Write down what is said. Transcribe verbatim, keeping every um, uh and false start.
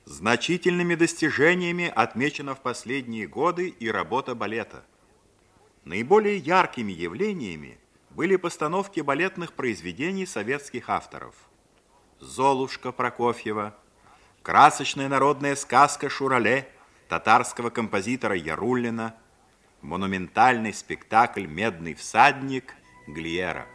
Значительными достижениями отмечена в последние годы и работа балета. Наиболее яркими явлениями были постановки балетных произведений советских авторов. «Золушка» Прокофьева, красочная народная сказка «Шурале» татарского композитора Яруллина, монументальный спектакль «Медный всадник» Глиера.